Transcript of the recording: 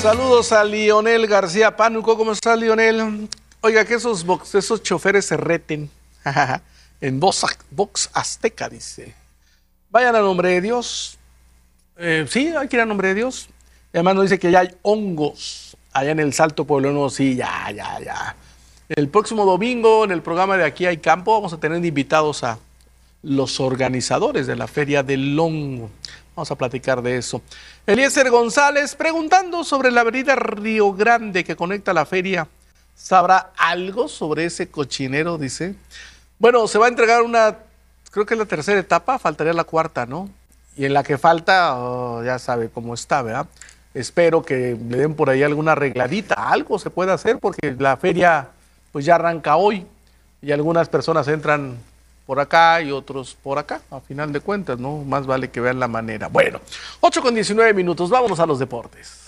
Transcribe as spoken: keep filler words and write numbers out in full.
Saludos a Lionel García Pánuco. ¿Cómo estás, Lionel? Oiga, que esos, box, esos choferes se reten. En Vox, Vox Azteca, dice. Vayan a nombre de Dios. Eh, sí, hay que ir a nombre de Dios. Y además nos dice que ya hay hongos allá en el Salto Poblano. Sí, ya, ya, ya. El próximo domingo, en el programa de Aquí hay Campo, vamos a tener invitados a los organizadores de la Feria del Hongo. Vamos a platicar de eso. Eliezer González preguntando sobre la avenida Río Grande que conecta la feria. ¿Sabrá algo sobre ese cochinero? Dice. Bueno, se va a entregar una, creo que es la tercera etapa, faltaría la cuarta, ¿no? Y en la que falta, oh, ya sabe cómo está, ¿verdad? Espero que le den por ahí alguna arregladita, algo se puede hacer porque la feria pues ya arranca hoy y algunas personas entran por acá y otros por acá, a final de cuentas, ¿no? Más vale que vean la manera. Bueno, ocho con diecinueve minutos, vámonos a los deportes.